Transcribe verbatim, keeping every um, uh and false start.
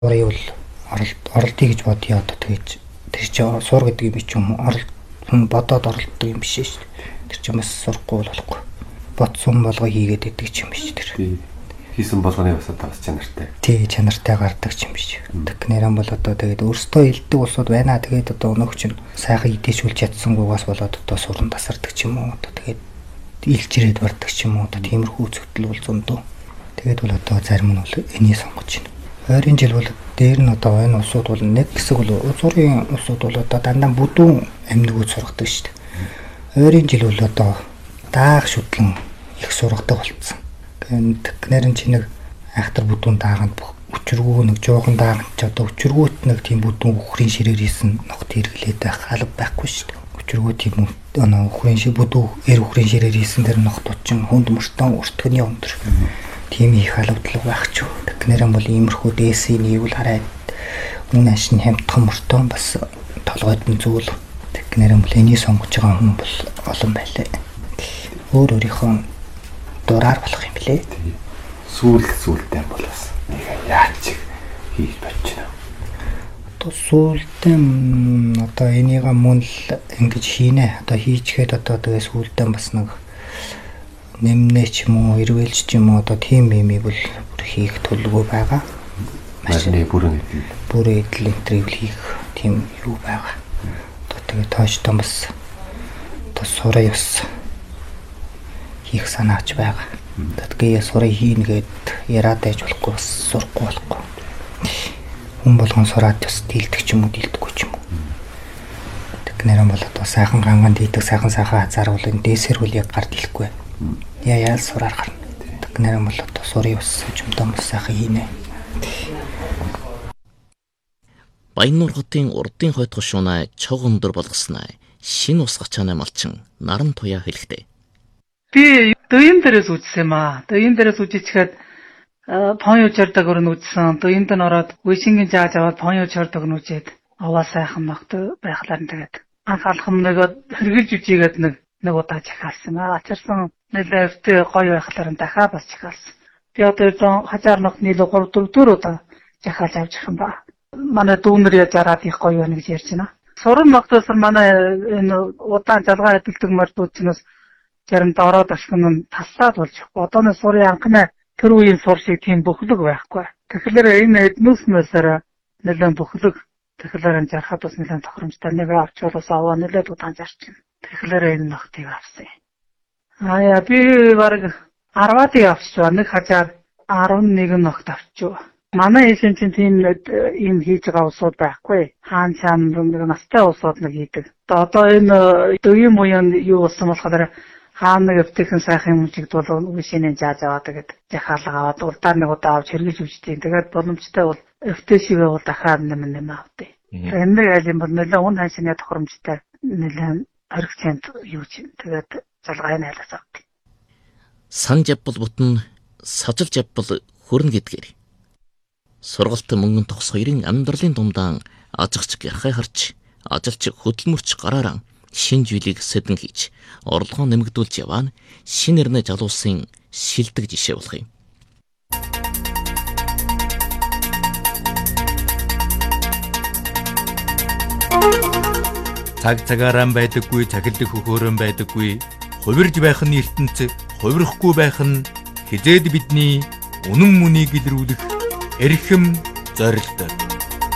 Урын бол оролт оролтыг гэж бодъё одоо тэгэж тэр чинь сур гэдэг юм чи юм оролт хүн бодоод оролтдог юм биш шүү дээ. Тэр чинь бас сурахгүй болохгүй. Бодсон болгоо хийгээд идэг юм биш тэр. Хийсэн болгоны бас одоо бас чанартай. Тий, чанартай гардаг юм биш. Технэрэн бол одоо тэгээд өөрсдөө илдэг улсууд байна. Тэгээд одоо өнөөх чинь сайхан идээшүүлж чадсангуугаас болоод одоо суран тасардаг юм уу? Одоо тэгээд илж ирээд бардаг юм уу? Одоо тиймэрхүү зөвтөл бол зөндөө. Тэгээд бол одоо зарим нь бол энийг сонгож байна. Ойрын жил бол дээр нь одоо энэ улсууд бол нэг хэсэг бол узуурын улсууд бол одоо дандаа бүдүүн амьнагууд сургадаг шүү дээ. Ойрын жил бол одоо даах шүтлэн их сургадаг болсон. Технэрэн чи нэг айхтар бүдүүн дааганд өчргөө нэг жоохон дааганд ч одоо өчргөөт нэг тийм бүдүүн үхрийн ширээр исэн ногт хэрэглээд байх алба байхгүй шүү дээ. Өчргөө тийм өнөө үхрийн шир бүдүү эр үхрийн ширээр исэн тэр ногтууд чинь хүнд мөртөө өртгөний өндөр. Тийм их албадлаг байх ч. Технэрэн бол иймэрхүү дээсийн нийгүүл хараад үнэн ашин хямдхан мөртөө бас толгойд нь зүйл. Технэрэн бол энийг сонгож байгаа хүн бол олон байлаа. Өөр өөрийнхөө дураар болох юм блэ. Сүүл сүүлтэй бол бас яаж хийж бодчихно. Одоо сүүлдээ одоо энийг мөн л ингэж хийнэ. Одоо хийчихэд одоо тэгээ сүүлдээ бас нэг нэмнэ ч юм уу, ирвэлж ч юм уу одоо тийм юм ийм бол бүр хийх төлөвөө байгаа. Машины бүрэн эдэл. Бүрэн эдэл энтрийг хийх тийм юу байгаа. Одоо тэгээ тоочтой бас одоо сураа ёс хийх санаач байгаа. Тэдгээ сураа хийнэ гэд яраад байж болохгүй бас сурахгүй болохгүй. Хүн болгон сураад бас дийлдэг ч юм уу, дийлдэггүй ч юм уу. Технэрэн бол одоо сайхан ганган дийдэг сайхан сайхан хазаар бол энэ дээсэр үл яг гард хэлэхгүй. Яа яа сураар гарна. Технэрэн бол одоо сурын ус хэмжимдээ бас сайхан хийнэ. Баяннуур хотын урдын хойтгоо шунаа чог өндөр болгосноо шинэ ус гачааны малчин наран туяа хэлэхдээ. Би дөйн дээрээс үзсэн юм аа. Дөйн дээрээс үзчихээд пон юучардаг өрн үзсэн. Дөйнд нь ороод үешингийн жааж аваад пон юучардаг нь үзээд аваа сайхан ногт байхлаар нь тэгээд анх алхам нэг хэргэлж үжигээд нэг нэг удаа чахаалсан. Ачирсан нэлээвтэй гоё байхлаар нь дахиад бас чахаалсан. Би одоо зон хажаар ногт нийлүү гурав дөрөв удаа чахаалж авч ирэх юм ба. Манай дүүнэр яаж араад их гоё байна гэж ярьж байна. Суран ногтоос манай энэ удаан жалгаа хэдэлдэг мордуудчнаас Тэрэн дороод ашигн нь таслаад болж одооны сурын анхны тэр үеийн сур шиг тийм бөхлөг байхгүй. Тэгэхээр энэ эднүснээсээр нэлээд бөхлөг тэгэхээр энэ жарахад бас нэлээд тохиромжтой нэг авчруулаас аваа нэлээд удаан зарчин. Тэгэхээр энэ ногтыг авсан. Аа яа би бараг арваадыг авчихваа. Нэг хажаар арван нэг ногт авчихв. Манай эшин чинь тийм ийм хийж байгаа улсууд байхгүй. Хаан чам нэг настай улсууд нэг хийдэг. Одоо энэ дөгийн буян юу болсон болохоор хаан нэг өвтөсөн сайхан юм чигд бол үшинээ зааж аваад тэгээд жахаалга аваад урдаар нэг удаа авч хэрэглэж үжтэй. Тэгээд боломжтой бол өвтөшигээ бол дахиад нэм нэм авдээ. Энэ нэг юм бол нэлээд уун ханшны тохиромжтой нэлээд хориг цент юу чинь тэгээд залгааны айлаас авдээ. Сан жавбал бутан сажил жавбал хөрнө гэдгээр. Сургалт мөнгөн тогс хоёрын амьдралын дундаа ажигч гэрхай харж ажилч хөдөлмөрч гараараа шинэ зүйлийг сэдэн хийж орлогоо нэмэгдүүлж яваа нь шинэ нэрнэ жалуусын шилдэг жишээ болох юм. Цаг цагаараа байдаггүй, цахилдаг хөхөөрөн байдаггүй, хувирж байх нь ертөнц, хувирахгүй байх нь хизээд бидний үнэн мөнийг илрүүлэх эрхэм зорилт.